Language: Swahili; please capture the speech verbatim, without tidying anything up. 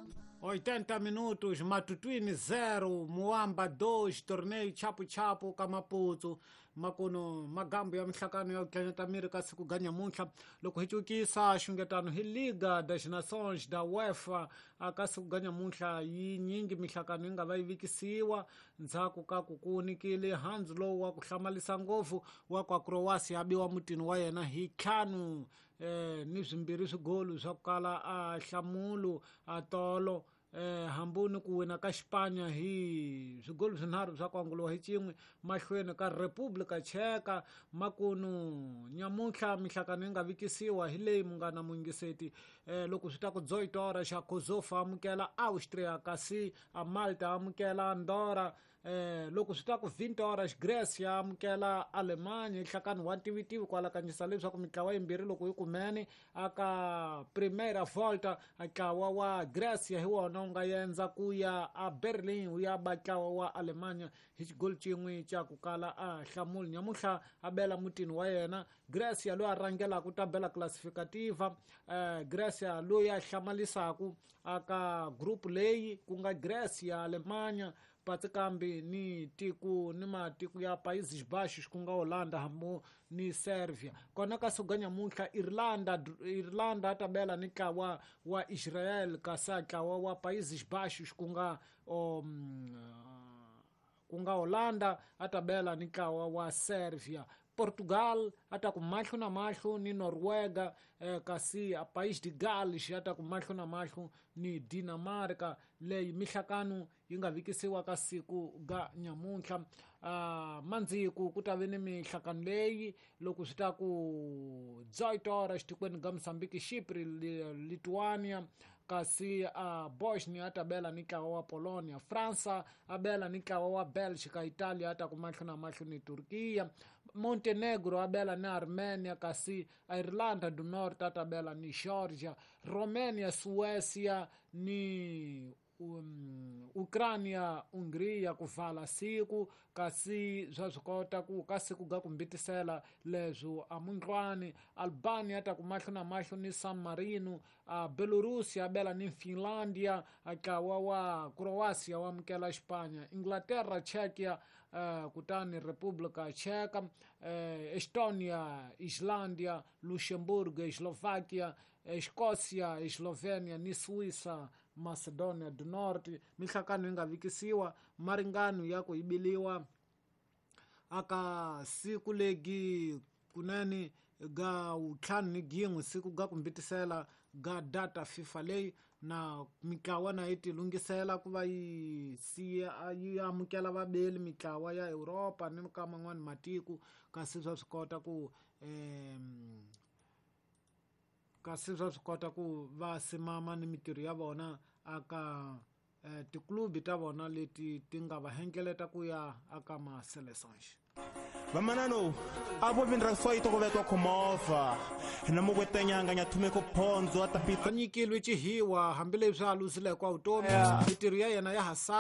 oitenta minutos, Matutuini zero, Muamba dois, torneio Chapo Chapo, Kamaputsu, makuno magambo ya mhlakano ya Planet America siku ganya muncha loko hichukisa shungetano hi liga das nações da UEFA akasiku ganya muncha yi nyingi mihlakano inga vaivikisiwa ndzhaku ka kukunikile handzlo wa kuhlamalisa ngofu wa kwa Croatia abiwa mutini wa yena hi ntlhanu eh, ni swimbirhi swigolu swa kukala a hlamulu a tolo eh hambuni ku wina ka Xipanya hi swigolu swinharhu swa kwanguliwa hi cimwe mahlweni ka República Checa makunu nyamuntlha mihlakano yi nga vikisiwa hi leyi mungana muingiseti eh loko swi ta ku oito horas xa Kosovo amukela Austria kasi a Malta amukela Andorra eh loko swi ta ku vinte horas Grecia amukela Alemanya nhlakano wa ntivitivi kwala kanyisa leswaku mitlawa yimbirhi loko yi kumene aka primera volta ntlawa wa Grecia hi wona wu nga yenza ku ya a Berlin wu ya ba ntlawa wa Alemanya hi xigolu cin'we ca ku kala a hlamuli nyamuntlha a bela mutini wa yena Grecia loyi a rhangelaka tabela classificativa eh Grecia loyi a hlamalisaku aka group leyi ku nga Grecia Alemanya patikambi ni tiku ni matiku ya Países Baixos ku nga Holanda hamo ni Serbia kona ka suganya muntlha Irlanda Irlanda tabela ni ntlawa wa Israel kasa ntlawa wa Países Baixos ku nga um, ku nga Holanda atabela ni ntlawa wa Serbia Portugal ata ku mahlo na mahlo ni Noruega eh, kasi a País de Gales ata ku mahlo na mahlo ni Dinamarca leyi mihlakano yi nga vikisiwa ka siku ga nyamuntlha uh, mandziku ku ta ve ni mihlakano leyi loko swi ta ku oito horas tikweni ga Mozambique Chypre Lithuania kasi a uh, Bosnia atabela ni ntlawa wa Polonia Fransa abela ni ntlawa wa Belgica Italia ata ku mahlo na mahlo ni Turkiya Montenegro abela ni Armenia kasi Irlanda do Norte atabela ni Georgia Romania Suécia ni um, Ucrânia Hungria kuvala siku kasi swa swi kota ku ka siku ga ku mbitisela leswo a mundlwani Albania ata ku mahlo na mahlo ni San Marino a Belorusia abela ni Finlandia ntlawa wa Croatia wa amukela Xipanya Inglaterra Czechia uh, kutani República Checa uh, Estonia Islandia Luxemburgo Eslovaquia Escócia Eslovenia ni Suíça Macedonia do Norte mihlakano yi nga vikisiwa maringano ya ku yibiliwa aka siku legi kunani ga utlhanu ni gin'we siku ga ku mbitisela ga data FIFA leyi na mitlawa na yi tilungisela ku va yi siya yi amukela vabeli mitlawa ya Europa ni ka man'wani matiko kasi swa swi kota ku um, kasi swa swi kota ku va simama ni mitirho ya vona aka eh, tiklubi ta vona leti ti nga va hengeleta ku ya aka ma-seleções vamanano avo vindra soito kuvetwa khomova na mugwetenyanga nyathumeko phondzo atapita nyikilwe cihiwa hambileswi a lusilekwa vutomi mitirho ya yena ya hasa